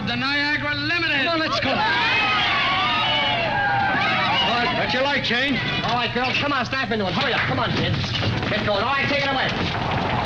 aboard the Niagara Limited. Come on, let's go. All right, that's your light, Jane. All right, girls, come on, snap into it. Hurry up. Come on, kids. Get going. All right, take it away.